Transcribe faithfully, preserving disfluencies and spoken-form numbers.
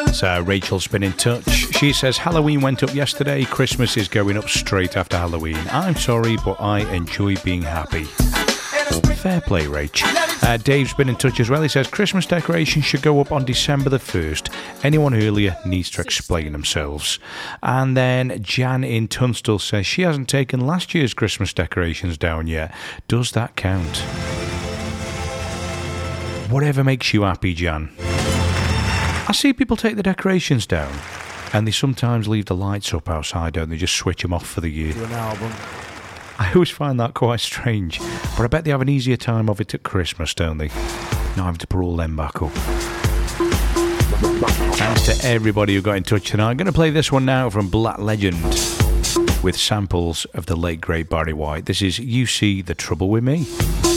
So Rachel's been in touch. She says, Halloween went up yesterday. Christmas is going up straight after Halloween. I'm sorry, but I enjoy being happy. Fair play, Rach. Uh, Dave's been in touch as well. He says, Christmas decorations should go up on December the first. Anyone earlier needs to explain themselves. And then Jan in Tunstall says she hasn't taken last year's Christmas decorations down yet. Does that count? Whatever makes you happy, Jan. I see people take the decorations down and they sometimes leave the lights up outside, don't they? Just switch them off for the year. Do an album. I always find that quite strange, but I bet they have an easier time of it at Christmas, don't they? Not having to put all them back up. Thanks to everybody who got in touch tonight. I'm going to play this one now from Black Legend with samples of the late great Barry White. This is You See the Trouble With Me.